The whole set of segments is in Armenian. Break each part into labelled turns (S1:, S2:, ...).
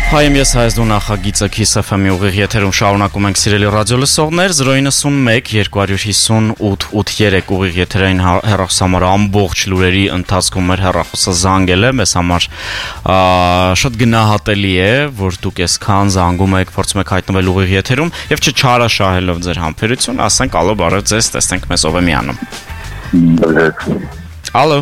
S1: Հայեմ ես Հայաստան նախագիծը Kiss FM-ի ուղիղ եթերում շարունակում ենք սիրելի ռադիոլսողներ 091-258-883 ուղիղ եթերային հեռախոսամարը ամբողջ լուրերի ընթացքում մեր հեռախոսը զանգել է մեզ համար շատ գնահատելի է որ դուք այսքան զանգում եք փորձում եք հայտնվել ուղիղ եթերում եւ չչարաշահելով ձեր համբերություն ասենք ալո բարև ձեզ տեսնենք մեզ ով է միանում Ալո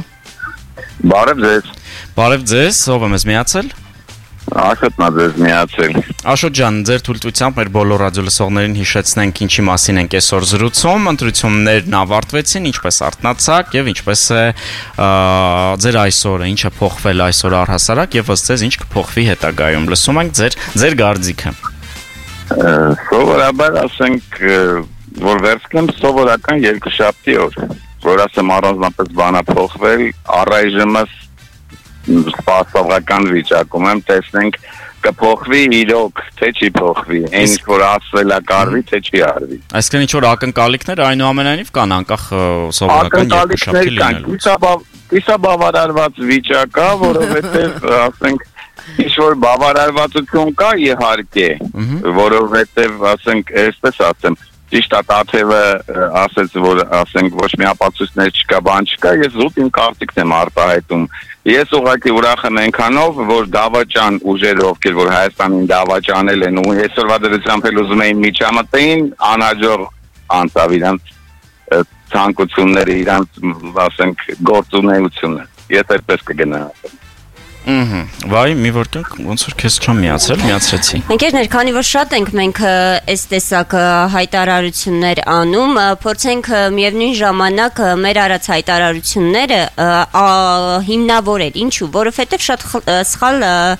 S1: Բարև ձեզ ով է մեզ միացել
S2: Աշոտ նազես միացել
S1: Աշոտ ջան, ձեր թույլտվությամբ մեր բոլոր ռադիոլսողներին հիշեցնենք ինչի մասին ենք այսօր զրուցում ընտրություններն ավարտվեցին, ինչպես արթնացաք եւ ինչպես է ձեր այսօրը, ինչ է փոխվել այսօր առհասարակ եւ ըստ ձեզ ինչ կփոխվի հետագայում լսում ենք ձեր գարձիկը
S2: Սովորաբար ասենք որ վերցնեմ սովորական երկուշաբթի օր որ ասեմ առանձնապես բանա փոխվել առայժմ սպասողական վիճակում եմ տեսնենք կփոխվի իրոք թե չի փոխվի այն ինչ որ ասվել է կարվի թե չի արվի
S1: Այսինքն ինչ որ ակնկալիքներ այնուամենայնիվ կան անկախ սովորական երկուշաբթի լինելու
S2: Իսկ բավարարված վիճակ է որովհետև ասենք ինչ որ բավարարվածություն կա իհարկե որովհետև ասենք այսպես ասեմ Ճիշտ է Տաթևը ասեց որ ասենք ոչ մի ապացույցներ չկա բան չկա ես զուտ իմ կարծիքն եմ արտահայտում Ես ուղղակի ուրախ եմ այնքանով որ դավաճան ուժերը ովքեր որ Հայաստանին դավաճանել են ու այսօրվա դրությամբ էլ ուզում էին միջամտեին անհաջող անցավ իրանց ցանկությունները իրանց ասենք գործունեությունը ես այդպես կգնահատեմ
S1: Վայ, մի որտեղ ոնց որ քեզ չեմ միացրեցի։
S3: Ընկերներ, քանի որ շատ ենք մենք այս տեսակ հայտարարություններ անում, փորձենք միևնույն ժամանակ մեր արած հայտարարությունները հիմնավորել, ինչու, որովհետև շատ սխալ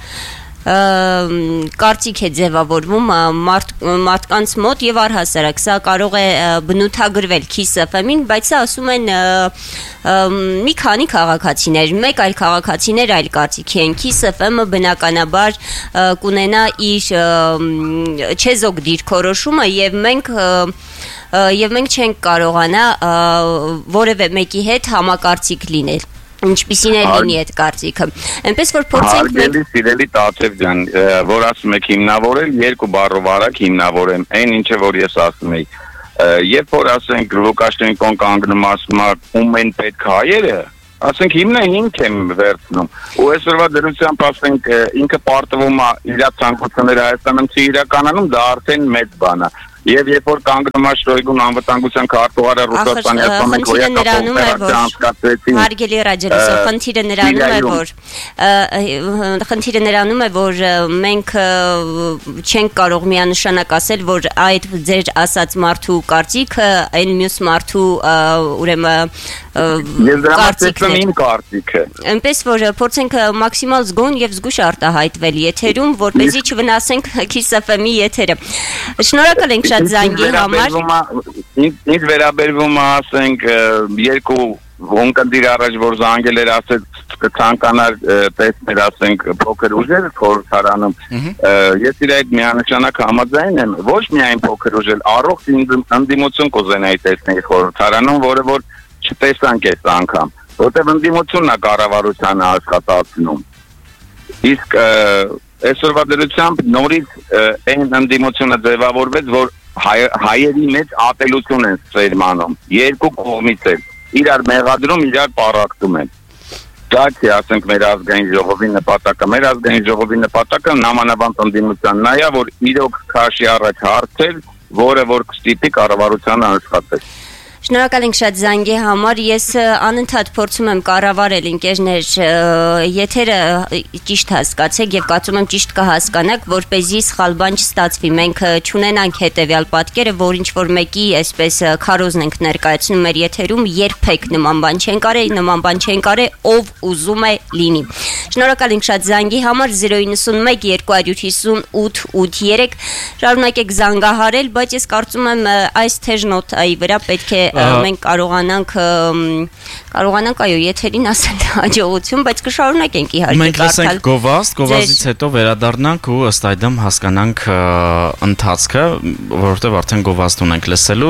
S3: կարծիք է ձևավորվում մարդկանց մոտ եւ առհասարակ սա կարող է բնութագրվել Kiss FM-ին, բայց սա ասում են մի քանի քաղաքացիներ, մեկ այլ քաղաքացիներ այլ կարծիքի են Kiss FM-ը բնականաբար կունենա իր չեզոք դիրքորոշումը եւ մենք չենք կարողանա որևէ մեկի հետ համակարծիք լինել Ինչպիսին է լինի այդ կարծիքը Այնպես որ փորձենք
S2: Սիրելի Տաթև ջան, որ ասում եք հիմնավորել, երկու բառով արագ հիմնավորեմ, այն ինչը որ ես ասում եի Երբ որ ասենք Լուկաշենկոն կանգնում ասում է ում են պետք հայերը, ասենք հիմնը հիմք եմ վերցնում ու այսօրվա դրությամբ ասենք ինքը պարտվում է իր ցանկությունները Հայաստանում չի իրականանում, դա արդեն մեծ բան է Եվ երբ որ կանգնում է Շոյգուն անվտանգության քարտուղարը Ռուսաստանի ասում ենք
S3: Հարգելի ռադիոլսող, խնդիրը նրանում է, որ մենք չենք կարող միանշանակ ասել, որ այդ ձեր ասած մարդու կարծիքը այն մյուս մարդու ուրեմն
S2: կարծիքը
S3: Այնպես որ փորձենք մաքսիմալ զգոն եւ զգուշ արտահայտվել եթերում, որպեսզի չվնասենք Kiss FM-ի եթերը Շնորհակալ ենք շատ զանգի համար
S2: Ինձ վերաբերվում է ասենք երկու Ունկնդիր առաջ որ զանգել էր ասեց կցանկանար տեսներ ասենք փոքր ուժեր խորհրդարանում ես իր այդ միանշանակ համաձայն եմ ոչ միայն փոքր ուժեր առողջ ընդդիմություն կուզենայի տեսնել խորհրդարանում որը որ չտեսանք այս անգամ որտեղ ընդդիմությունն է կառավարությանը աշխատացնում իսկ այսօրվա դրությամբ նորից այն ընդդիմությունը ձևավորվեց որ հայերի մեջ ատելություն են սերմանում երկու կողմից է իրար մեղադրում իրար պարակտում են դա չի ասենք մեր ազգային ժողովի նպատակը նամանավանդ ընդդիմության նայա որ իրոք քաշի առաջ հարցեր որը որ կստիպի կառավարությանը աշխատել
S3: Շնորհակալ ենք շատ զանգի համար ես անընդհատ փորձում եմ կառավարել ընկերներ եթերը ճիշտ հասկացեք եւ կարծում եմ ճիշտ կհասկանաք որպեսզի սխալ բան չստացվի մենք չունենանք հետեւյալ պատկերը որ ինչ որ մեկի այսպես քարոզն ենք ներկայացնում մեր եթերում երբեք նման բան չեն կարել ով ուզում է լինի Շնորհակալ ենք շատ զանգի համար 091-258-883 շարունակեք զանգահարել բայց ես կարծում եմ այս թեժ նոտայի վրա պետք է մենք կարողանանք այո եթերին ասել հաջողություն, բայց կշարունակենք իհարկե
S1: Մենք լսենք գովազդից հետո վերադառնանք ու ըստ այդմ հասկանանք ընթացքը, որովհետև արդեն գովազդ ունենք լսելու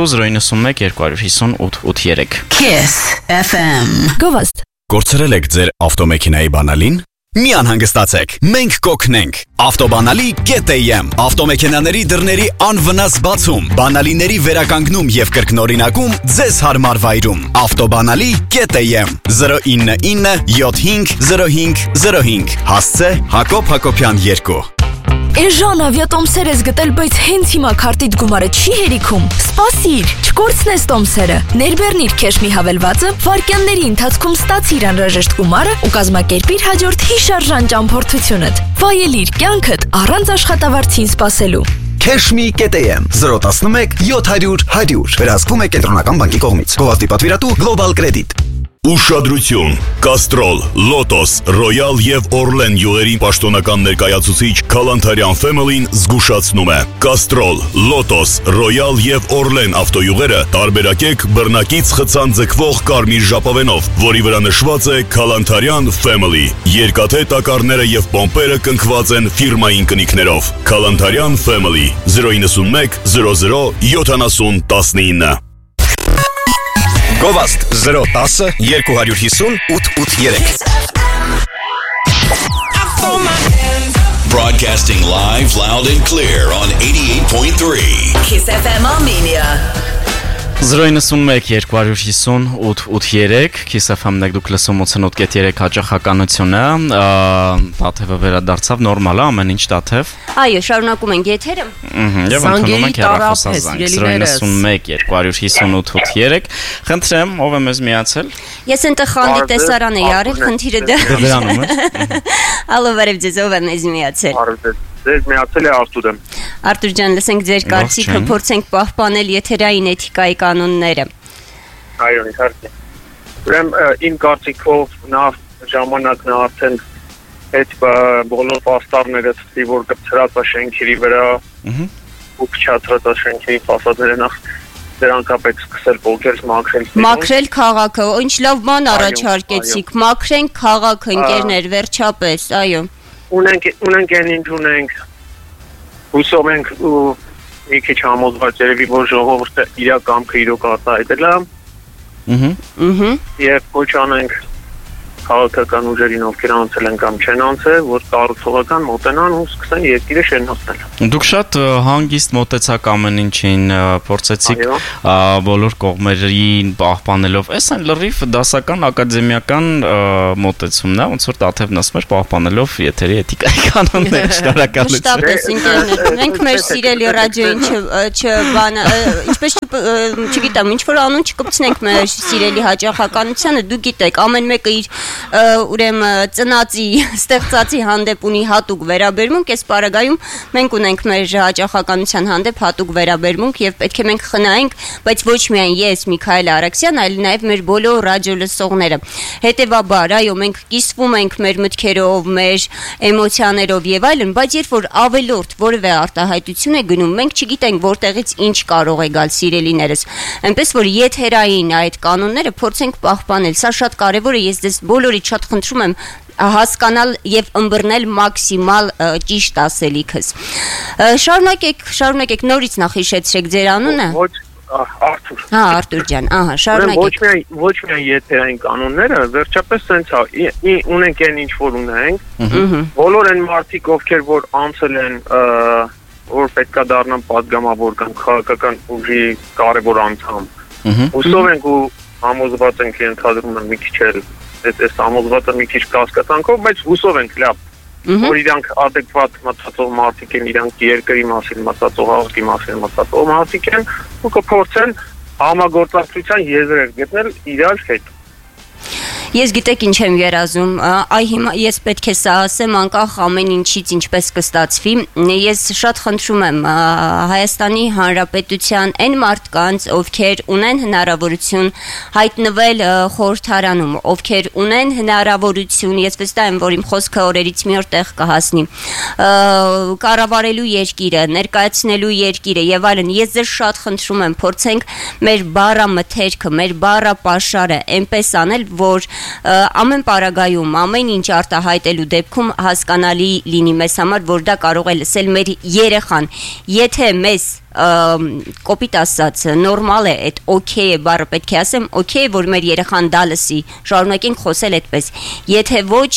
S1: 091-258-883
S4: Kiss FM
S5: Գովազդ
S4: Կորցրել եք ձեր ավտոմեքենայի բանալին Մի անհանգստացեք, մենք կօգնենք։ Ավտոբանալի.am Ավտոմեքենաների դռների անվնաս բացում, բանալիների վերականգնում եւ կրկնօրինակում ձեզ հարմար վայրում։ Ավտոբանալի.am 099 75 0505 Հասցե Հակոբ Հակոբյան 2
S5: Էժան ավիատոմսեր ես գտել, բայց հենց հիմա քարտիդ գումարը չի հերիքում։ Սպասիր, չկորցնես տոմսերը։ Ներբեռնիր քեշմի հավելվածը, վայրկյանների ընթացքում ստացիր անհրաժեշտ գումարը ու կազմակերպիր հաջորդ հիշարժան ճամփորդությունդ։ Վայելիր կյանքդ առանց աշխատավարձին սպասելու։
S4: Cashme.am 011 700 100 Վերահսկվում է Կենտրոնական բանկի կողմից։ Գովազդի պատվիրատու Global Credit։
S6: Ուշադրություն, Կաստրոլ, Լոտոս, Ռոյալ եւ Օրլեն յուղերին պաշտոնական ներկայացուցիչ Քալանթարյան Family-ն զգուշացնում է. Կաստրոլ, Լոտոս, Ռոյալ եւ Օրլեն ավտոյուղերը տարբերակեք բռնակից խցան ձգվող կարմիր ժապավենով, որի վրա նշված է Քալանթարյան Family։ Երկաթե տակառները եւ պոմպերը կնքված են ֆիրմային կնիքներով։ Քալանթարյան Family 091 00 7019
S4: Գովազդ 010 250 883
S7: Broadcasting live, loud and clear on 88.3
S8: Kiss FM Armenia
S1: 091 250 883 Kiss FM-ն դուք լսում 88.3 հաճախականությունը Տաթևը վերադարձավ նորմալ է ամեն ինչ Տաթև
S3: Այո, շարունակում ենք եթերը
S1: Եվ ընդունում ենք հեռախոսազանգ 091 250 883 Խնդրեմ, ով է մեզ միացել
S3: Ես ընդ խանդի տեսարան էի արել, խնդիրը
S1: դրանում է
S3: Ալո, բարև ձեզ, ով է մեզ միացել
S2: Ձեզ միացել է Արտուրը
S3: Արտուր ջան, լսենք ձեր կարծիքը, փորձենք պահպանել եթերային էթիկայի կանոնները
S2: Այո, իհարկե Ուրեմն իմ կարծիքով նախ ժամանակն է արդեն այդ բոլոր պաստառները ցույց որ կծրած է շենքերի վրա ու փչացրած է շենքերի ֆասադները նախ դրանք ապետ սկսել փոքր
S3: մաքրել քաղաքը, ինչ լավ բան առաջարկեցիք, մաքրենք քաղաքը, ընկերներ, վերջապես, այո
S2: Ունենք այն ինչ ունենք հուսով ենք ու մի քիչ համոզված երևի որ ժողովուրդը իր կամքը իրոք արտահայտել է Եվ ոչ անենք քաղաքական ուժերին ովքեր անցել են կամ չեն անցել, որ կառուցողական մոտենան ու սկսեն երկիրը շենացնել։
S1: Դուք շատ հանգիստ մոտեցաք ամեն ինչին, փորձեցիք բոլոր կողմերին պահպանելով, այս այն լրիվ դասական ակադեմիական մոտեցումն է, ոնց որ Տաթևն ասում էր պահպանելով եթերի էթիկայի կանոնները, շնորհակալություն։
S3: Շտապես ինքներն, մենք մեր սիրելի ռադիոյին ինչպես չգիտեմ, ինչ որ անուն չկպցնենք մեր սիրելի հաճախականությանը, դու գիտեք, ամեն մեկը իր ուրեմն ծնածի ստեղծածի հանդեպ ունի հատուկ վերաբերմունք, այս պարագայում մենք ունենք մեր հաճախականության հանդեպ հատուկ վերաբերմունք եւ պետք է մենք խնայենք, բայց ոչ միայն ես, Միքայել Արաքսյան, այլ նաեւ մեր բոլոր ռադիո լսողները։ Հետևաբար, այո, մենք կիսվում ենք մեր մտքերով, մեր էմոցիաներով եւ այլն, բայց երբ որ ավելորդ որևէ արտահայտություն է գնում, մենք չգիտենք որտեղից ինչ կարող է գալ սիրելիներս։ Այնպես որ եթերային այդ կանոնները փորձենք պահպանել, սա շատ կարեւոր է, ես դες բոլորից շատ խնդրում եմ հասկանալ եւ ըմբռնել մաքսիմալ ճիշտ ասելիքս։ Շարունակեք նորից նախ հիշեցրեք ձեր անունը։
S2: Ոչ Արտուր։
S3: Հա, Արտուր ջան, ահա, շարունակեք։
S2: Ոչ միայն եթերային կանոնները, վերջապես sense է, ունենք այն ինչ որ ունենք։ Բոլոր այն մարդիկ, ովքեր որ անցել են որ պետքա դառնան падգամավոր կամ քաղաքական ուժի կարևոր անդամ։ Հուսով ենք ու համոզված ենք ընդհանրում մի քիչ էլ այս համոզվածը մի քիչ կասկածանքով, բայց հուսով ենք լավ, որ իրանք adekvat մտածող մարդիկ են, իրանք երկրի մասին մտածող, ազգի մասին մտածող մարդիկ են ու կփորձեն համագործակցության եզրեր գտնել իրար հետ։
S3: Ես գիտեք ինչ եմ երազում, այ հիմա ես պետք է սա ասեմ անկախ ամեն ինչից ինչպես կստացվի, ես շատ խնդրում եմ Հայաստանի Հանրապետության այն մարդկանց, ովքեր ունեն հնարավորություն հայտնվել խորհրդարանում, ովքեր ունեն հնարավորություն, ես վստահ եմ, որ իմ խոսքը օրերից մի օր տեղ կհասնի, կառավարելու երկիրը, ներկայացնելու երկիրը եւ այլն, ես ձեզ շատ խնդրում եմ, փորձենք մեր բառամթերքը, մեր բառապաշարը այնպես անել, որ ամեն պարագայում, ամեն ինչ արտահայտելու դեպքում հասկանալի լինի մեզ համար, որ դա կարող է լսել մեր երեխան։ Եթե մեզ կոպիտ ասած նորմալ է, այդ օքեյ է բառը պետք է ասեմ, օքեյ է, որ մեր երեխան դա լսի, շարունակենք խոսել այդպես։ Եթե ոչ,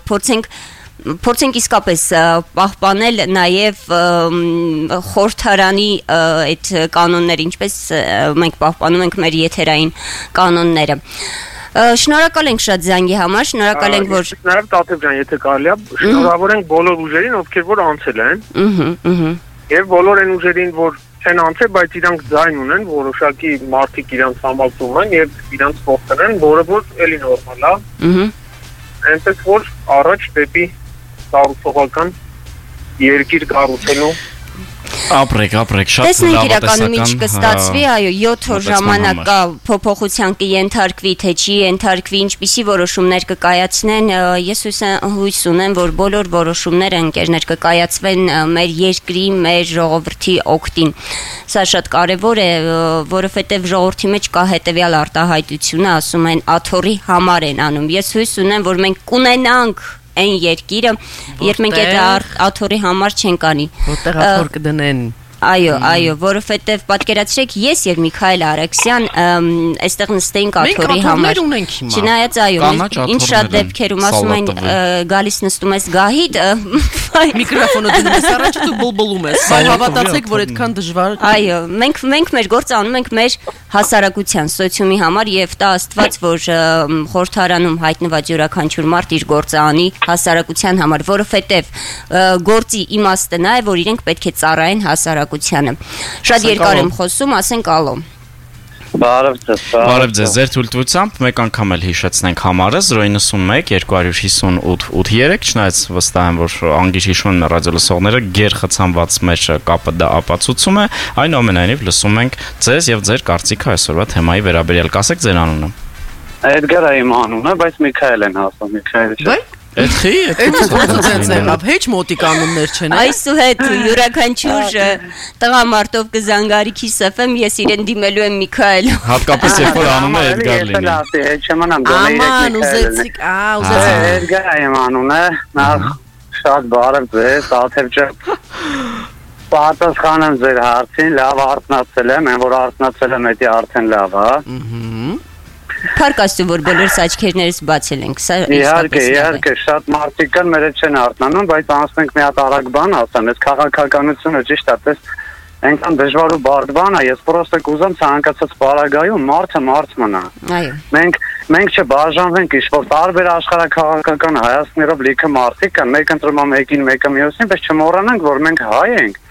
S3: փորձենք իսկապես պահպանել նաև խորհրդարանի այդ կանոնները, ինչպես մենք պահպանում ենք մեր եթերային կանոնները։ Շնորհակալ ենք շատ զանգի համար, շնորհակալ ենք, որ
S8: նաև Տաթև ջան, եթե կարելի է, շնորհավոր ենք բոլոր ուժերին, ովքեր որ անցել են։ Եվ բոլոր այն ուժերին, որ չեն անցել, բայց իրանք ձայն ունեն, որոշակի մարդիկ իրանք համակցում են եւ իրանք փոխել են, որը որ էլի նորմալ է։ Այնպես որ առաջ դեպի կառուցողական երկիր կառուցելու
S1: Ապրեք, շատ
S3: տեսնենք իրականում ինչ կստացվի, այո, 7 օր ժամանակ կա փոփոխության կենթարկվի, թե չի ենթարկվի, ինչպիսի որոշումներ կկայացնեն, ես հույս ունեմ, որ բոլոր որոշումները ընկերներ կկայացվեն մեր երկրի, մեր ժողովրդի օգտին։ Սա շատ կարևոր է, որովհետև ժողովրդի մեջ կա հետևյալ արտահայտությունը, ասում են աթոռի համար են անում։ Ես հույս ունեմ, որ մենք կունենանք այն երկիրը, երբ մենք այդ աթոռի համար չենք անի։
S9: Որտեղ աթոռ կդնեն։
S3: Այո, որովհետև պատկերացրեք, ես եւ Միքայել Արաքսյան այստեղ նստեինք աթոռի համար։ Չնայած այո, ինչ շատ դեպքերում ասում են գալիս նստում ես գահիդ,
S9: միկրոֆոնը դնում ես առաջ ու բուլբուլում ես։ Բայց հավատացեք, որ այդքան դժվար։
S3: Այո, մենք մեր գործը անում ենք մեր հասարակության, սոցիումի համար եւ տա Աստված, որ խորհրդարանում հայտնված յուրաքանչյուր մարդ իր գործը անի հասարակության համար, որովհետեւ գործի իմաստը նա է, որ իրենք պետք է ծառայեն հասարակությանը։ Շատ երկար եմ խոսում, ասենք ալո։
S10: Բարև ձեզ,
S1: ձեր թույլտվությամբ մեկ անգամ էլ հիշեցնենք համարը 091 258 83, չնայած վստահ եմ, որ անգիր հիշում են ռադիո լսողները, գերխցանված մեր կապը դա ապացուցում է, այնուամենայնիվ լսում ենք ձեզ եւ ձեր կարծիքը այսօրվա թեմայի վերաբերյալ, կասեք ձեր անունը։
S10: Էդգար է իմ անունը, բայց Միքայել են ասում, Միքայել։
S9: Հեչ մոտիկ անուններ չեն։
S3: Այսուհետ յուրաքանչյուր տղամարդով կզանգարի Kiss FM, ես իրեն դիմելու եմ Միքայել։
S1: Հատկապես երբ որ անունը Էդգար լինի։
S9: Աման, ուզեցիք,
S10: Էդգար է իմ անունը, նախ շատ բարև ձեզ, Տաթև ջան։ Պատասխանեմ ձեր հարցին, լավ արթնացել եմ, որ արթնացել եմ, դա արդեն լավ է։
S3: Փառք Աստծո, որ բոլորս աչքերներս բացել ենք, սա
S10: իհարկե, շատ մարդիկ կան, մեր չեն արթնանում, բայց անցնենք մի հատ արագ բան ասեմ, այս քաղաքականությունը ճիշտ է, տես այնքան դժվար ու բարդ բան է, ես պրոստը կուզեմ ցանկացած պարագայում մարդը մարդ մնա։
S3: Այո։
S10: Մենք չբաժանվենք ինչ-որ տարբեր աշխարհաքաղաքական հայացքներով լիքը մարդիկ կան, մեկը ընտրում է մեկին, մեկը մյուսին, բայց չմոռանանք, որ մենք հայ ենք։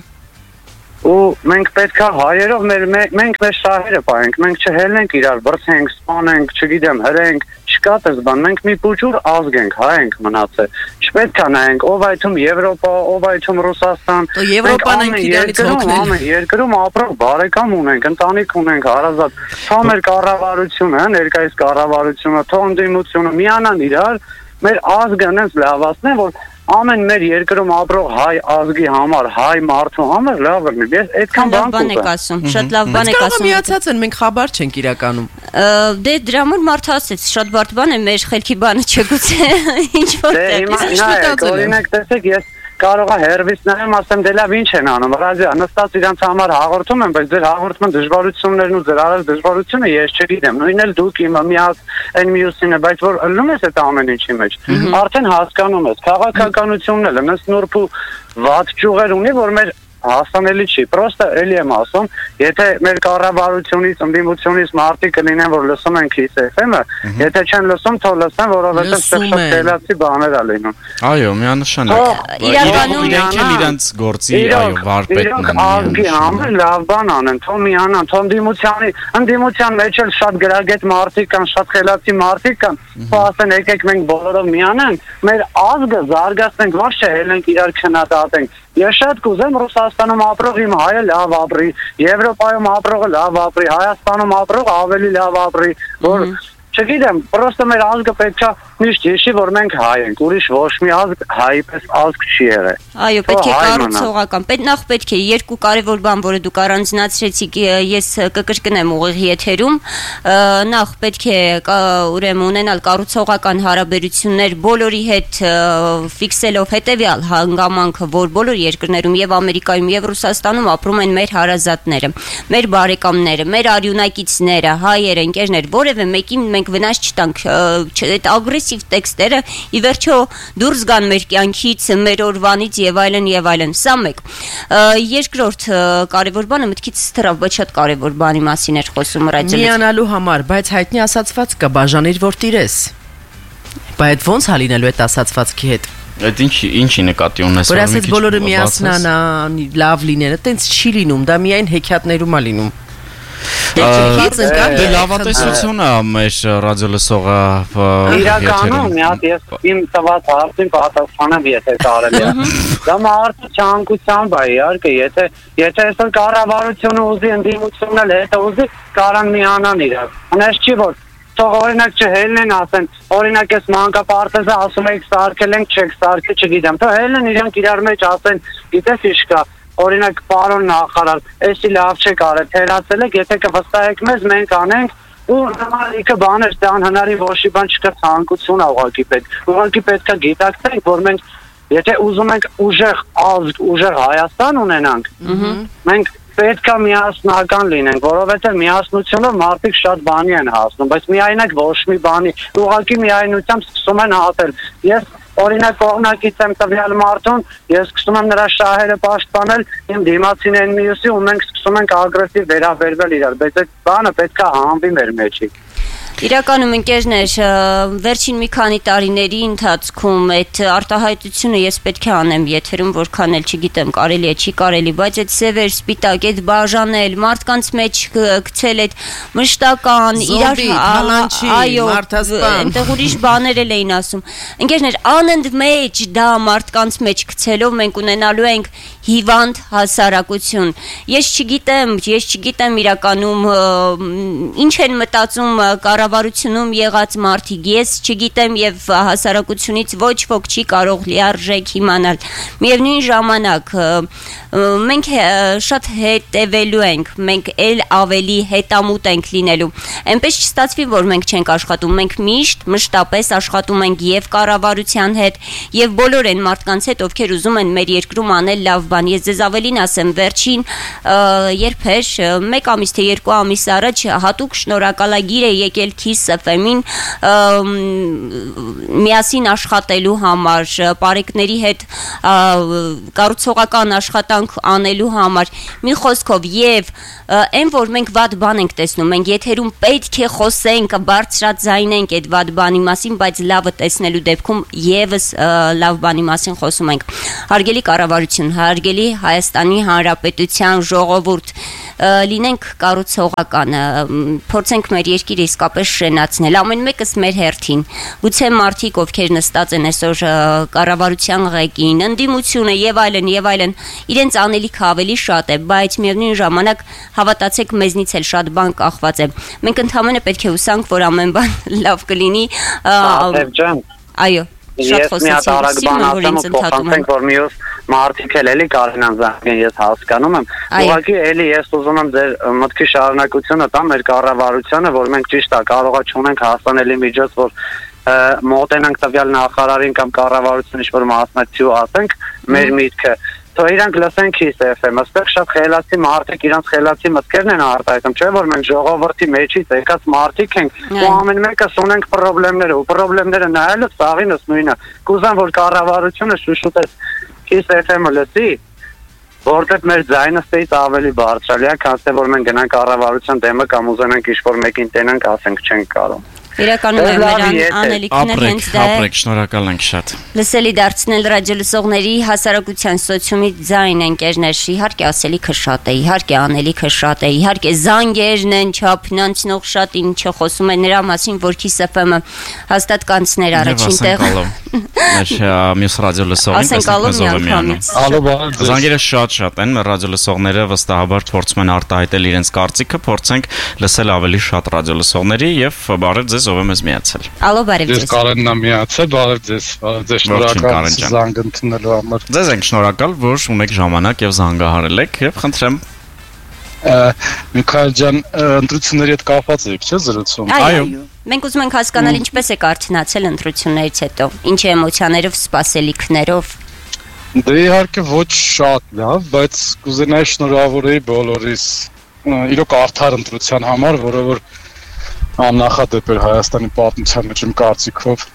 S10: Ու մենք պետք է հայերով մենք մեր շահերը պահենք, մենք չհելնենք իրար, բրցենք, սպանենք, չգիտեմ, հրենք, չկա դες բան, մենք մի փուչուր ազգ ենք, հայ ենք մնացել։ Չպետք է նայենք ով այդում Եվրոպա, ով այդում Ռուսաստան։
S9: Եվրոպան ենք իրենից օգնել։
S10: Երկրում ապրող բարեկամ ունենք, ընտանիք ունենք, հարազատ։ Թող մեր կառավարությունը, ներկայիս կառավարությունը, թող ընդդիմությունը միանան իրար, մեր ազգը այնպես լավացնեն, որ ամեն մեր երկրում ապրող հայ ազգի համար, հայ մարդու համար լավ լինի։ Ես այդքան բան
S3: եք ասում, շատ լավ բան եք ասում։
S9: Միացած են, մենք խաբար չենք իրականում։
S3: Դե դրա համար ասեց, շատ բարդ բան է, մեր խելքի բանը չգուցե ինչ որտեղ։
S10: Օրինակ տեսեք, ես կարող է հերվից նայեմ, ասեմ դե լավ ինչ են անում, ռադիո նստած իրանց համար հաղորդում են, բայց ձեր հաղորդման դժվարություններն ու ձեր արած դժվարությունը ես չգիտեմ, նույնն էլ դուք իմը միած այն մյուսինը, բայց որ ըլլում ես այդ ամեն ինչի մեջ, արդեն հասկանում ես, քաղաքականությունն էլ նս նուրբ ու վատ ճյուղեր ունի, որ մեր հասանելի չի, պրոստը էլի եմ ասում, եթե մեր կառավարությունից, ընդդիմությունից մարդիկ կլինեն, որ լսում են Kiss FM-ը, եթե չեն լսում, թող լսեն, որովհետև շատ խելացի բաներ է լինում։
S1: Այո, միանշանակ։
S3: Իրականում
S1: իրենց գործի, այո, վարպետն են։
S10: Ազգի համար լավ բան անեն, թող միանան, թող ընդդիմության մեջ էլ շատ գրագետ մարդիկ կան, շատ խելացի մարդիկ կան, թող ասեն եկեք մենք բոլորով միանանք, մեր ազգը զարգացնենք, ոչ թե հելենք իրար քննադատենք։ Ես շատ կուզեմ Ռուսաստանում ապրող իմ հայը լավ ապրի, Եվրոպայում ապրողը լավ ապրի, Հայաստանում ապրողը ավելի լավ ապրի, որ Չգիտեմ, պրոստը մեր ազգը պետքա միշտ հիշի, որ մենք հայ ենք, ուրիշ ոչ մի ազգ հայ պես ազգ չի եղել։
S3: Այո, պետք է կառուցողական։ Նախ պետք է երկու կարևոր բան, որը դուք առանձնացրեցիք, ես կկրկնեմ ուղիղ եթերում, նախ պետք է ուրեմն ունենալ կառուցողական հարաբերություններ բոլորի հետ, ֆիքսելով հետևյալ հանգամանքը, որ բոլոր երկրներում եւ Ամերիկայում եւ Ռուսաստանում ապրում են մեր հարազատները, մեր բարեկամները, մեր արյունակիցները, հայերը, ընկերներ, որևէ մեկին մենք վնաս չտանք, այդ ագրեսիվ տեքստերը ի վերջո դուրս գան մեր կյանքից, մեր օրվանից եւ այլն, սա մեկ։ Երկրորդ կարևոր բանը մտքից թռավ, բայց շատ կարևոր բանի մասին էր խոսում ռադիոյից։
S9: Միանալու համար, բայց հայտնի ասացված կա, բաժանիր որ տիրես։ Բայց ոնց հա լինելու այդ ասացվածքի հետ։
S1: Այդ ինչի նկատի ունես։
S9: Որ ասես բոլորը միասնանա, լավ լինեն, այտենց չի լինում, դա միայն հեքիաթներում է լինում։
S1: Դե լավատեսությունը մեր ռադիոլսողը
S10: իրականում մի հատ ես իմ տված հարցին պատասխանեմ, եթե կարելի է։ Դա մարդու ցանկությամբ է, իհարկե, եթե այսօր կառավարությունը ուզի, ընդդիմությունն էլ հետո ուզի, կարան միանան իրար։ Հնարավոր չի որ թող օրինակ չհելնեն ասեն, օրինակ այս մանկապարտեզը ասում եք սարքել ենք, չեք սարքել, չգիտեմ, թող հելնեն իրանք իրար մեջ ասեն, գիտես ինչ կա, օրինակ պարոն նախարար, էսի լավ չեք արել, թերացել եք, եթե կվստահեք մեզ, մենք անենք, ու նմանիկը բաներ, դա անհնարին ոչ մի բան չկա, ցանկություն ուղղակի պետք է գիտակցենք, որ մենք եթե ուզում ենք ուժեղ ազգ, ուժեղ Հայաստան ունենանք, մենք պետք է միասնական լինենք, որովհետև միասնությունով մարդիկ շատ բանի են հասնում, բայց միայնակ ոչ մի բանի, ուղղակի միայնությամբ սկսում են հատել։ Ես օրինակ կողմնակից եմ տվյալ մարդուն, ես սկսում եմ նրա շահերը պաշտպանել, իմ դիմացին են մյուսի ու մենք սկսում ենք ագրեսիվ վերաբերվել իրար, բայց այդ բանը պետք է հանվի մեր մեջից։
S3: Իրականում ընկերներ, վերջին մի քանի տարիների ընթացքում այդ արտահայտությունը ես պետք է անեմ եթերում, որքան էլ չգիտեմ, կարելի է, չի կարելի, բայց այդ սևեր, սպիտակ, այդ բաժանել, մարդկանց մեջ գցել այդ մշտական, այո, այնտեղ ուրիշ բաներ էլ էին ասում։ Ընկերներ, անընդ մեջ դա մարդկանց մեջ գցելով մենք ունենալու ենք հիվանդ հասարակություն։ Ես չգիտեմ իրականում ինչ են մտածում կառավարությունում եղած մարդիկ, ես չգիտեմ եւ հասարակությունից ոչ ոք չի կարող լիարժեք իմանալ։ Միևնույն ժամանակ մենք շատ հետևելու ենք, մենք ել ավելի հետամուտ ենք լինելու։ Այնպես չստացվի, որ մենք չենք աշխատում, մենք մշտապես աշխատում ենք եւ կառավարության հետ եւ բոլոր այն մարդկանց հետ, ովքեր ուզում են մեր երկրում անել լավ բան։ Ես ձեզ ավելին ասեմ, վերջին երբեր 1 ամիս թե 2 ամիս առաջ հատուկ շնորհակալագիր է եկել Kiss FM-ին միասին աշխատելու համար, պարեկների հետ կառուցողական աշխատանք անելու համար։ Մի խոսքով եւ այն որ մենք վատ բան ենք տեսնում, մենք եթերում պետք է խոսենք, բարձրաձայնենք այդ վատ բանի մասին, բայց լավը տեսնելու դեպքում եւս լավ բանի մասին խոսում ենք։ Հարգելի կառավարություն, հարգելի Հայաստանի Հանրապետության ժողովուրդ, լինենք կառուցողական, փորձենք մեր երկիրը իսկապես շենացնել, ամեն մեկս մեր հերթին։ Գուցե մարդիկ, ովքեր նստած են այսօր կառավարության ղեկին, ընդդիմությունը եւ այլն, իրենց անելիքը ավելի շատ է, բայց միևնույն ժամանակ հավատացեք, մեզնից էլ շատ բան կախված է։ Մենք ընդհանրապես պետք է հուսանք, որ ամեն բան լավ կլինի։ Այո,
S10: Ես մի հատ արագ բան ասեմ ու փոխանցենք, որ մյուս մարդիկ էլի կարենան զանգեն, ես հասկանում եմ։ Ուղղակի էլի ես ուզում եմ ձեր մտքի շարունակությունը տամ մեր կառավարությանը, որ մենք ճիշտ է կարող է չունենք հասանելի միջոց, որ մոտենանք տվյալ նախարարին կամ կառավարության ինչ-որ մասնակցու ասենք մեր միտքը։ Թող իրանք լսեն Kiss FM, այստեղ շատ խելացի մարդիկ իրանք խելացի մտքերն են արտահայտում, չէ՞ որ մենք ժողովրդի մեջից եկած մարդիկ ենք ու ամեն մեկս ունենք խնդիրներ ու խնդիրները նայելով սաղինս նույնը։ Կուզեմ որ կառավարությունը շուշուտես Kiss FM-ը լսի, որտեղ մեր ձայնը ստեից ավելի բարձրալի է, քան թե որ մենք գնանք կառավարության դեմը կամ ուզենանք ինչ-որ մեկին տենանք, ասենք չենք կարող։
S3: Իրականում մեր անելիքն է հենց դա։
S1: Ապրեք, շնորհակալ ենք շատ։
S3: Լսելի դարձնել ռադիոլսողների հասարակության սոցիումի ձայն ընկերներ, իհարկե ասելիքը շատ է, իհարկե անելիքը շատ է, իհարկե զանգերն են, չափնանցնող շատ, ինչը խոսում է նրա մասին, որ Kiss FM-ը հաստատ կանցներ առաջին տեղ։
S1: Մեր մյուս ռադիոլսողին զանգերը շատ են, մեր ռադիոլսողները վստահաբար փորձում են արտահայտել իրենց կարծիքը, փորձենք լսել ավելի շատ ռադիոլսողների եւ բարև ձեզ ձեզ, ով է մեզ միացել։
S3: Ալո, բարև ձեզ։
S11: Ես Կարենն եմ միացել, բարև ձեզ, շնորհակալ զանգ ընդունելու համար։
S1: Ձեզ ենք շնորհակալ, որ ունեք ժամանակ եւ զանգահարել եք եւ խնդրեմ
S11: Միքայել ջան, ընտրությունների հետ կապված եք, չէ՞ զրուցում։
S3: Այո։ Մենք ուզում ենք հասկանալ ինչպես եք արթնացել ընտրություններից հետո, ինչ էմոցիաներով, սպասելիքներով։
S11: Դե իհարկե ոչ շատ լավ, բայց կուզենայի շնորհավորեի բոլորիս իրոք արդար ընտրության համար, որը որ աննախադեպ էր Հայաստանի պատմության մեջ իմ կարծիքով։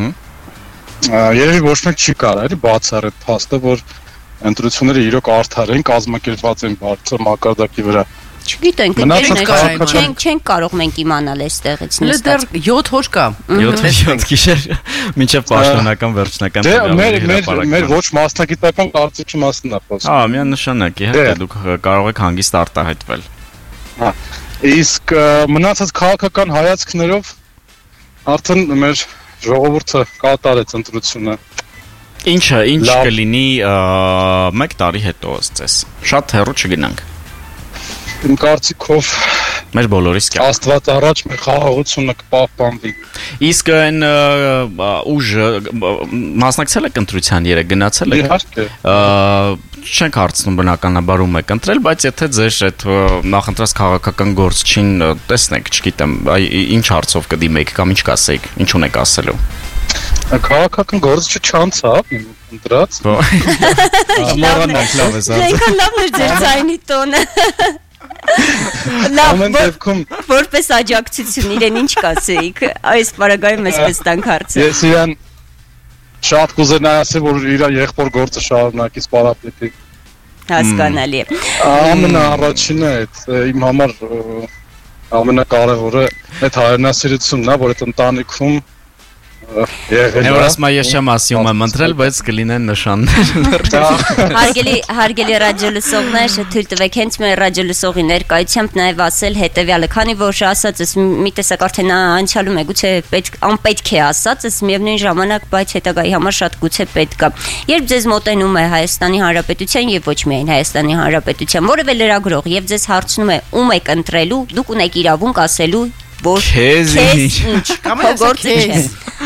S11: Երևի ոչ մեկ չի կարող էլի բացառել փաստը, որ ընտրությունները իրոք արդար են, կազմակերպված են բարձր մակարդակի վրա։
S3: Չգիտենք, չենք կարող մենք իմանալ այստեղից
S9: նստած։ Դեռ 7 օր կա։
S1: 7 գիշեր մինչև պաշտոնական վերջնական
S11: մեր ոչ մասնագիտական կարծիքի մասն է խոսքը։
S1: Միանշանակ, իհարկե դուք կարող եք հանգիստ արտահայտվել։
S11: Իսկ մնացած քաղաքական հայացքներով արդեն մեր ժողովուրդը կատարեց ընտրությունը։
S1: Ինչ կլինի 1 տարի հետո ըստ ձեզ։ Շատ հեռու չգնանք։
S11: Իմ կարծիքով
S1: մեր բոլորիս կյանք
S11: Աստված առաջ մեր խաղաղությունը կպահպանվի։
S1: Իսկ այն ուժը մասնակցել եք ընտրության երեք գնացել եք։
S11: Իհարկե։
S1: Չենք հարցնում բնականաբար ում եք ընտրել, բայց եթե ձեր այդ նախընտրած քաղաքական գործչին տեսնեք, չգիտեմ, ինչ հարցով կդիմեք կամ ինչ կասեիք, ինչ ունեք ասելու։
S11: Քաղաքական գործը չանցավ ընտրած։
S1: Մոռանանք լավ է սա։
S3: Այնքան լավն էր ձեր ձայնի տոնը։ Լավ, որպես աջակցություն իրեն ինչ կասեիք, այս պարագայում այսպես տանք հարցը։
S11: Ես իրան շատ կուզենայի ասել, որ իր եղբոր գործը շարունակի սպարապետի։
S3: Հասկանալի է։
S11: Ամենաառաջինը այդ իմ համար ամենակարևորը այդ հայրենասիրությունն է, որ այդ ընտանիքում
S1: Եվրասմա ես չեմ ասում եմ ընտրել, բայց կլինեն նշաններ։
S3: Հարգելի ռադիոլսողներ, թույլ տվեք հենց մեր ռադիոլսողի ներկայությամբ նաև ասել հետևյալը, քանի որ ասածս մի տեսակ արդեն անցյալում է, գուցե անպետք է ասածս, միևնույն ժամանակ, բայց հետագայի համար շատ գուցե պետք է։ Երբ ձեզ մոտենում է Հայաստանի Հանրապետության եւ ոչ միայն Հայաստանի Հանրապետության որևէ լրագրող եւ ձեզ հարցնում է ում եք ընտրելու, դուք ունեք իրավունք ասելու որ քեզ ինչ կամ գործը չէ։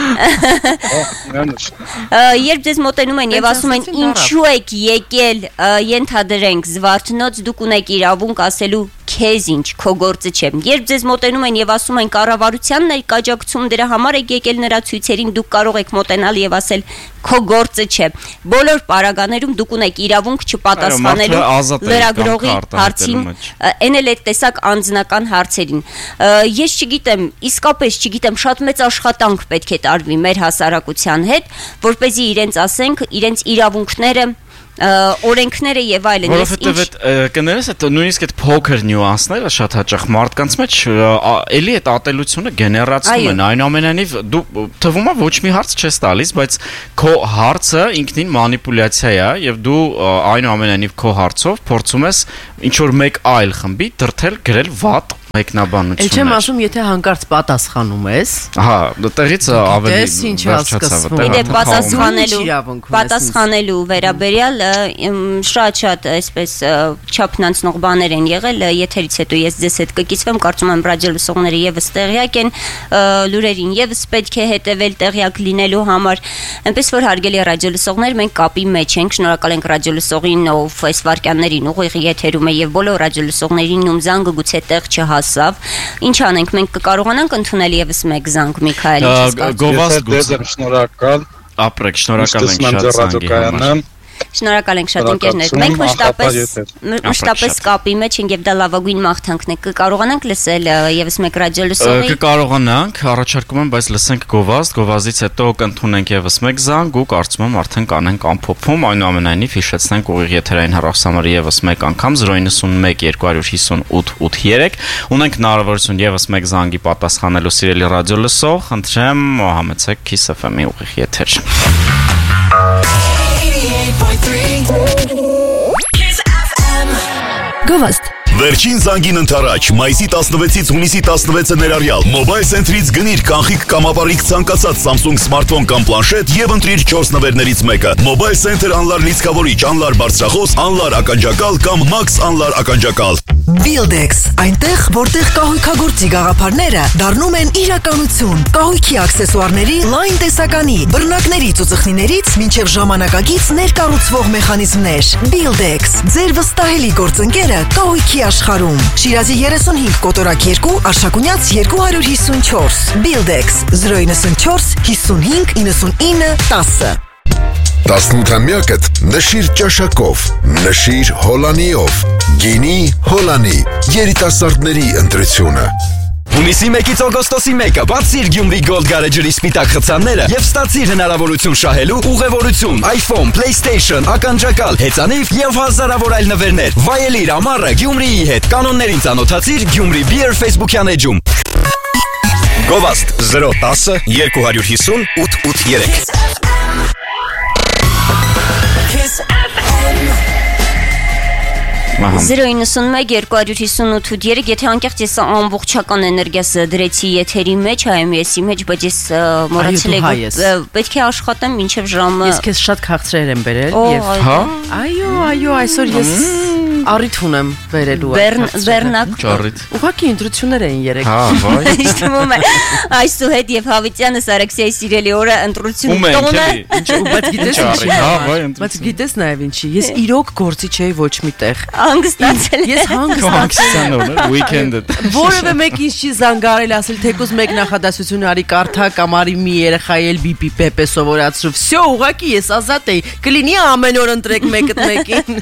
S3: Երբ ձեզ մոտենում են եւ ասում են ինչու եք եկել, ենթադրենք Զվարթնոց, դուք ունեք իրավունք ասելու քեզ ինչ, քո գործը չէ։ Երբ ձեզ մոտենում են եւ ասում են կառավարությանն եք աջակցում, դրա համար եք եկել նրա ցույցերին, դուք կարող եք մոտենալ եւ ասել քո գործը չէ։ Բոլոր պարագաներում դուք ունեք իրավունք չպատասխանելու լրագրողի հարցին, այն էլ այդ տեսակ անձնական հարցերին։ Ես չգիտեմ, իսկապես չգիտեմ, շատ մեծ աշխատանք պետք է տարվի մեր հասարակության հետ, որպեսզի իրենց ասենք, իրենց իրավունքները օրենքները եւ այլն։
S1: Որովհետեւ այդ կներես այդ նույնիսկ այդ փոքր նյուանսները շատ հաճախ մարդկանց մեջ էլի այդ ատելությունը գեներացնում են, այնուամենայնիվ դու թվում է ոչ մի հարց չես տալիս, բայց քո հարցը ինքնին մանիպուլյացիա է եւ դու այնուամենայնիվ քո հարցով փորձում ես ինչ որ մեկ այլ խմբի դրթել գրել վատ մեկնաբանություններ։
S9: Էլ չեմ ասում, եթե հանկարծ պատասխանում ես։
S1: Հա, դեռից ավելի
S3: պատասխանելու վերաբերյալ շատ այսպես չափն անցնող բաներ են եղել, եթերից հետո ես ձեզ հետ կկիսվեմ, կարծում եմ ռադիոլսողները եւս տեղյակ են, լուրերին եւս պետք է հետևել տեղյակ լինելու համար։ Այնպես որ հարգելի ռադիոլսողներ, մենք կապի մեջ ենք, շնորհակալ ենք ռադիոլսողին, ով այս վարքյաններին ուղիղ եթերում է եւ բոլոր ռադիոլսողներին, ում զանգը գուցե տեղ չհասավ։ Ինչ անենք, մենք կկարողանանք ընդունել եւս մեկ զանգ, Միքայել,
S11: շնորհակալ։
S1: Ապրեք, շնորհակալ ենք շատ զանգի համար։
S3: Շնորհակալ ենք շատ ընկերներ։ Մենք մշտապես կապի մեջ ենք եւ դա լավագույն մաղթանքն է։ Կկարողանանք լսել եւս մեկ ռադիոլսողի։
S1: Կկարողանանք, առաջարկում եմ, բայց լսենք գովազդ, գովազդից հետո կընդունենք եւս մեկ զանգ ու կարծում եմ արդեն կանենք ամփոփում, այնուամենայնիվ հիշեցնենք ուղիղ եթերային հեռախոսամարի եւս մեկ անգամ 091 258 853։ Ունենք հնարավորություն եւս մեկ զանգի պատասխանելու սիրելի ռադիոլսող, խնդրեմ համեցեք Kiss FM-ի ուղիղ եթեր։
S5: Գովազդ
S6: Վերջին զանգին ընթരാճ մայիսի 16-ից հունիսի 16-ը ներառյալ Mobile Center-ից գնիր կանխիկ կամ ապառիկ ցանկացած Samsung smartphone կամ պլանշետ եւ ընտրիր 4 նվերներից մեկը։ Mobile Center անլար լիցքավորիչ, անլար բարձրախոս, անլար ականջակալ կամ Max անլար ականջակալ։
S12: Buildex, այնտեղ, որտեղ կահույքագործի գաղափարները դառնում են իրականություն։ Կահույքի աքսեսուարների լայն տեսականի, բռնակների ծուծխնիներից մինչև ժամանակակից ներկառուցվող մեխանիզմներ։ Buildex, ձեր վստահելի գործընկերը կահույքի աշխարհում։ Շիրազի 35 կոտորակ 2, Արշակունյաց 254։ Buildex 094 55 99 10։
S13: 18-ամյակդ նշիր ճաշակով, նշիր հոլանիով, գինի հոլանի, երիտասարդների ընտրությունը։
S14: Հունիսի 1-ից օգոստոսի 1-ը բացիր Գյումրի Gold Garage-ի սպիտակ խցանները եւ ստացիր հնարավորություն շահելու ուղևորություն, iPhone, PlayStation, ականջակալ, հեծանիվ եւ հազարավոր այլ նվերներ։ Վայելիր ամառը Գյումրիի հետ։ Կանոններին ծանոթացիր Գյումրի Beer Facebook-յան էջում։ Գովաստ 010 250 883
S3: 091-258-3 Եթե անկեղծ ես ամբողջական էներգիաս դրեցի եթերի մեջ, IMS-ի մեջ, բայց ես մոռացել եմ, պետք է աշխատեմ մինչև ժամը։
S9: Ես քեզ շատ քաղցրեր եմ բերել եւ այո, այսօր ես առիթ ունեմ բերելու
S3: Բեռնակ
S9: ուղղակի ընտրություններ էին երեք։
S3: Վայ։ Իստում է Այսուհետ եւ Հավիտյանը Սարաքսիայի սիրելի օրը ընտրություն տոնը։
S9: Բայց գիտես ինչի։ Բայց գիտես նաեւ ինչի։ Ես իրոք գործի չէի ոչ միտեղ։
S3: Հանգստացել
S9: ես հանգստացել
S1: weekend-ը
S9: որևէ մեկին չի զանգարել ասել թեկուզ մեկ նախադասություն արի կարդա կամ արի մի երեխայի էլ բիպի պեպե սովորացրու վсё ուղղակի ես ազատ էի կլինի ամեն օր ընտրեք մեկդ մեկին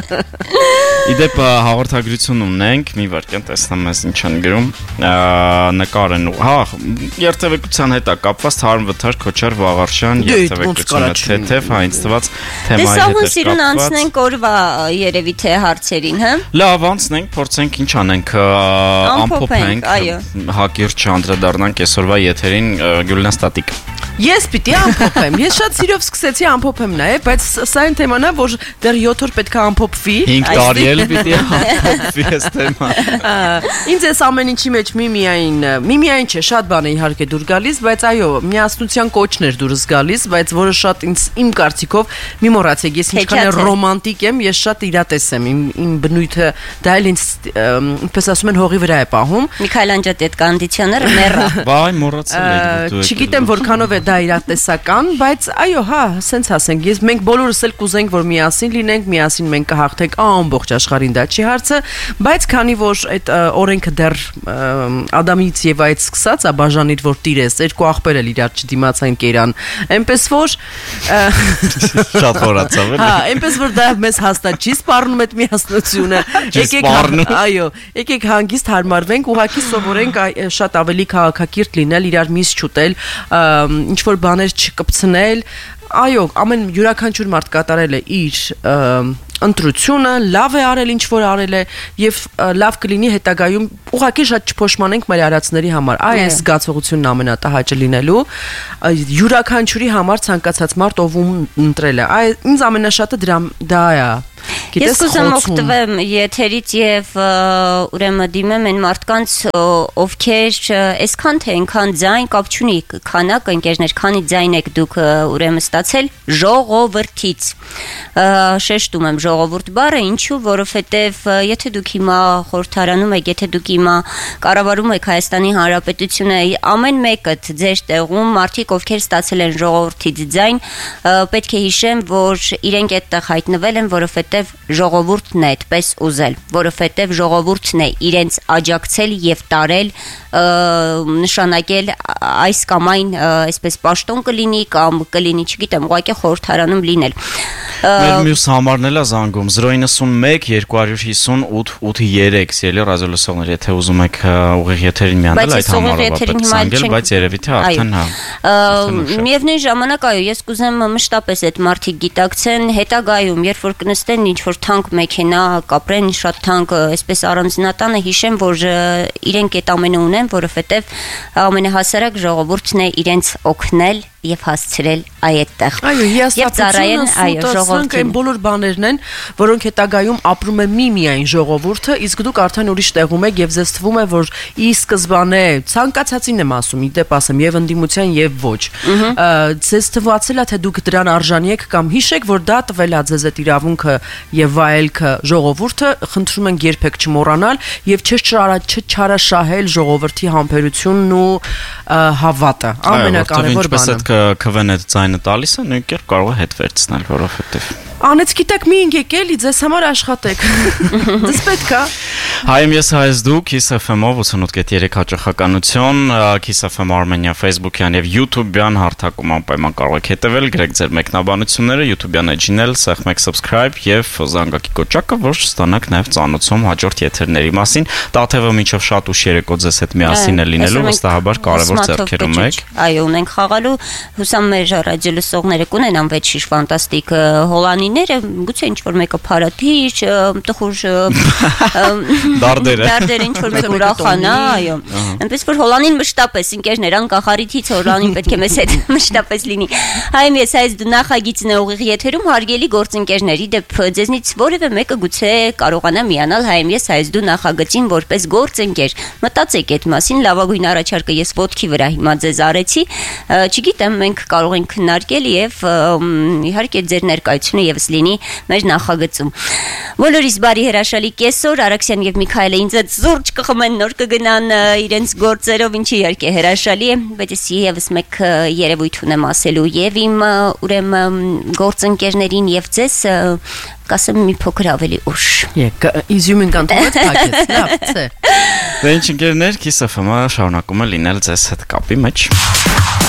S1: Իդեպ հաղորդագրություն ունենք մի վարքյան տեսնեմ ես ինչ են գրում նկար են երթևեկության հետ է կապված Թարմ Վթար Քոչար Վաղարշյան երթևեկությունը թեթև հա ինձ թված թեմայի հետ է
S3: կապված անցնենք օրվա երևի թե հարցերին, հա։
S1: Լավ, անցնենք, փորձենք ինչ անենք, ամփոփենք, հակիրճ անդրադառնանք այսօրվա եթերին Գյուլնա Ստատիկ։
S9: Ես պիտի ամփոփեմ։ Ես շատ սիրով սկսեցի ամփոփեմ նաև, բայց սա այն թեման է, որ դեռ 7 օր պետք է ամփոփվի։
S1: 5 տարի էլ պիտի ամփոփվի այս թեման։
S9: Ինձ էս ամեն ինչի մեջ միայն չէ, շատ բան է իհարկե դուր գալիս, բայց այո, միասնության կոչն էր դուրս գալիս, բայց որը շատ իմ կարծիքով մի մոռացեք, ես ինչքան ռոմանտիկ եմ, ես շատ իրատես եմ, իմ բնույթը դա էլ ինձ ինչպես ասում են հողի վրա է պահում։
S3: Միքայել Անջատետ կոնդիցիոներ մեռա։
S1: Վայ, մոռացել եմ։
S9: Չգիտեմ որքանով է դա իրատեսական, բայց այո, հա, սենց ասենք, մենք բոլորս էլ կուզենք, որ միասին լինենք, միասին մենք կհաղթենք ամբողջ աշխարհին, դա չի հարցը, բայց քանի որ այդ օրենքը դեռ Ադամից եւ այդ սկսած է բաժանիր որ տիրես, երկու աղբեր էլ իրար չդիմացան կերան, այնպես որ
S1: շատ խորացավ էլի։
S9: Հա, այնպես որ դա մեզ հաստատ չի սպառնում այդ միասնությունը։ Այո, եկեք հանգիստ հարմարվենք, ուղղակի սովորենք շատ ավելի քաղաքակիրթ լինել, իրար միս չուտել, ինչ որ բաներ չկպցնել։ Այո, ամեն յուրաքանչյուր մարդ կատարել է իր ընտրությունը, լավ է արել ինչ որ արել է եւ լավ կլինի հետագայում ուղղակի շատ չփոշմանենք մեր արածների համար։ Այս զգացողությունն ամենատահաճը լինելու յուրաքանչյուրի համար ցանկացած մարդ ով ընտրել է։ Ինձ ամենաշատը դա է։
S3: Ես կուզեմ օգտվեմ եթերից եւ ուրեմն դիմեմ այն մարդկանց, ովքեր այսքան թե այնքան ձայն կապ չունի քանակ ընկերներ, քանի ձայն եք դուք ուրեմն ստացել ժողովրդից։ Շեշտում եմ ժողովուրդ բառը, ինչու, որովհետեւ եթե դուք հիմա խորհրդարանում եք, եթե դուք հիմա կառավարում եք Հայաստանի Հանրապետությունը, ամեն մեկը ձեր տեղում մարդիկ, ովքեր ստացել են ժողովրդից ձայն, պետք է հիշեն, որ իրենք այդտեղ հայտնվել են, որովհետեւ ժողովուրդն է այդպես ուզել, որովհետև ժողովուրդն է իրենց աջակցել եւ տարել, նշանակել այս կամ այն, այսպես պաշտոն կլինի կամ կլինի, չգիտեմ, ուղղակի խորհրդարանում լինել։
S1: Մեր մյուս համարն էլ է զանգում 091 250 883 սիրելի ռադիոլսողներ, եթե ուզում եք ուղիղ եթերին միանալ այդ համարով զանգել, բայց երևի թե արդեն հա։
S3: Միևնույն ժամանակ այո, ես կուզեմ մշտապես այդ մարդիկ գիտակցեն հետագայում, երբ որ կնստեն ինչ-որ թանկ մեքենա կապրեն, շատ թանկ այսպես առանձնատանը հիշեն, որ իրենք այդ ամենը ունեն, որովհետև ամենահասարակ ժողովուրդն է իրենց օգնել եւ հասցրել այդտեղ։
S9: Այո, հիասթափությունը, սուտասանք այն բոլոր բաներն են, որոնք հետագայում ապրում է միայն ժողովուրդը, իսկ դուք արդեն ուրիշ տեղում եք եւ ձեզ թվում է, որ ի սկզբանե ցանկացածին եմ ասում, իդեպ ասեմ, եւ ընդդիմության եւ ոչ։ Ձեզ թվացել է, թե դուք դրան արժանի եք կամ հիշեք, որ դա տվել է ձեզ այդ իրավունքը եւ վայելքը ժողովուրդը, խնդրում ենք երբեք չմոռանալ եւ չչարաշահել ժողովրդի համբերությունն ու հավատը։ Ամենակարևոր բանը։
S1: Քվեն այդ ձայնը տալիս է, նույն կերպ կարող է հետ վերցնել, որովհետև
S9: Անեց գիտեք մի եկել, ձեզ համար աշխատեք։ Ձեզ պետք է։
S1: Հայեմ ես հայես դու, Kiss FM-ով 88.3 հաճախականություն, Kiss FM Armenia Facebook-յան եւ YouTube-յան հարթակում անպայման կարող եք հետեւել, գրեք ձեր մեկնաբանությունները, YouTube-յան էջին էլ սեղմեք subscribe եւ զանգակի կոճակը, որ ստանաք նաեւ ծանոթում հաջորդ եթերների մասին։ Տաթևը մինչեւ շատ ուշ երեկո ձեզ հետ միասին է լինելու, վստահաբար կարևոր ձեռքերում եք։
S3: Այո, ունենք խաղալու, հուսամ մեր ռադիո լսողները կունենան վեճ ֆանտաստիկ հոլանիները, գուցե ինչ-որ մեկը փարաթիչ, տխուր
S1: դարդերը
S3: ինչ-որ մեկ ուրախանա, այո։ Այնպես որ հոլանին մշտապես ընկերներ անկախարիթից հոլանին պետք է մեզ հետ մշտապես լինի։ Հայեմ ես հայես դու նախագիծն է ուղիղ եթերում հարգելի գործընկերների դեպ ձեզնից որևէ մեկը գուցե կարողանա միանալ հայեմ ես հայես դու նախագծին որպես գործընկեր։ Մտածեք այդ մասին, լավագույն առաջարկը ես ոտքի վրա հիմա ձեզ արեցի։ Չգիտեմ, մենք կարող ենք քննարկել եւ իհարկե ձեր ներկայությունը եւս լինի մեր նախագծում։ Բոլորիս բարի հրաշալի կեսօր, Արաքսյան եւ Միքայելը ինձ այդ զուրջ կխմեն, նոր կգնան իրենց գործերով, ինչի իհարկե հրաշալի է, բայց ես եւս մեկ երևույթ ունեմ ասելու եւ իմ ուրեմն գործընկերներին եւ ձեզ կասեմ մի փոքր ավելի ուշ։
S9: Եկ իզյումին կանտոմից փակեց, լավ, ցե։
S1: Դե ինչ ընկերներ, Kiss FM-ը շարունակում է լինել ձեզ հետ կապի մեջ։